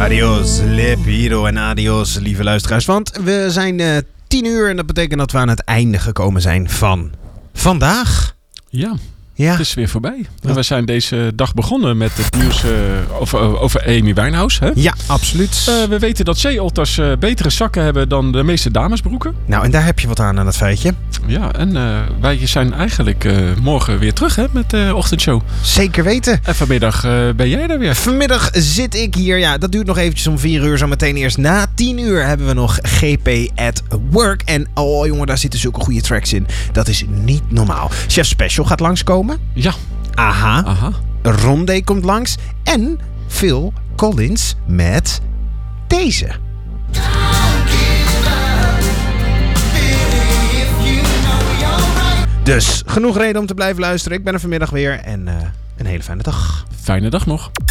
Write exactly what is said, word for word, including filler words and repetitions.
Adios, Lepiro en adios, lieve luisteraars. Want we zijn uh, tien uur en dat betekent dat we aan het einde gekomen zijn van vandaag. Ja, ja. Het is weer voorbij. En we zijn deze dag begonnen met het nieuws uh, over, over Amy Winehouse. Hè? Ja, absoluut. Uh, we weten dat zeeotters uh, betere zakken hebben dan de meeste damesbroeken. Nou, en daar heb je wat aan aan dat feitje. Ja, en uh, wij zijn eigenlijk uh, morgen weer terug hè, met de ochtendshow. Zeker weten. En vanmiddag uh, ben jij er weer. Vanmiddag zit ik hier. Ja, dat duurt nog eventjes om vier uur. Zo meteen eerst na tien uur hebben we nog G P at Work. En oh jongen, daar zitten zulke goede tracks in. Dat is niet normaal. Chef Special gaat langskomen. Ja. Aha. Aha. Rondé komt langs. En Phil Collins met deze. Dus genoeg reden om te blijven luisteren. Ik ben er vanmiddag weer en uh, een hele fijne dag. Fijne dag nog.